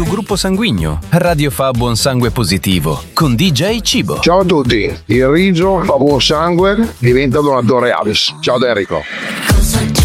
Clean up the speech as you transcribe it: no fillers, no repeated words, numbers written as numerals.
tuo gruppo sanguigno. Radio fa buon sangue positivo con DJ Cibo. Ciao a tutti, il Riso fa buon sangue, diventa donatore Avis. Ciao da Enrico.